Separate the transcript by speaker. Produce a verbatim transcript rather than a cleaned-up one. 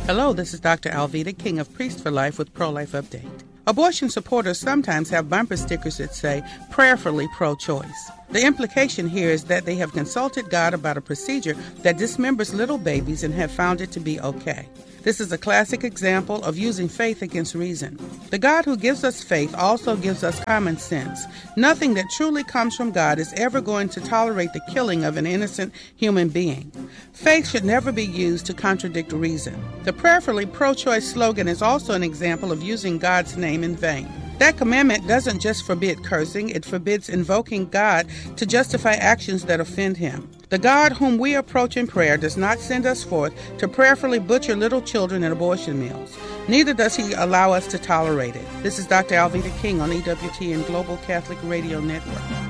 Speaker 1: Hello, this is Doctor Alveda, King of Priest for Life with Pro-Life Update. Abortion supporters sometimes have bumper stickers that say, prayerfully pro-choice. The implication here is that they have consulted God about a procedure that dismembers little babies and have found it to be okay. This is a classic example of using faith against reason. The God who gives us faith also gives us common sense. Nothing that truly comes from God is ever going to tolerate the killing of an innocent human being. Faith should never be used to contradict reason. The prayerfully pro-choice slogan is also an example of using God's name in vain. That commandment doesn't just forbid cursing, it forbids invoking God to justify actions that offend Him. The God whom we approach in prayer does not send us forth to prayerfully butcher little children in abortion mills. Neither does He allow us to tolerate it. This is Doctor Alveda King on E W T N Global Catholic Radio Network.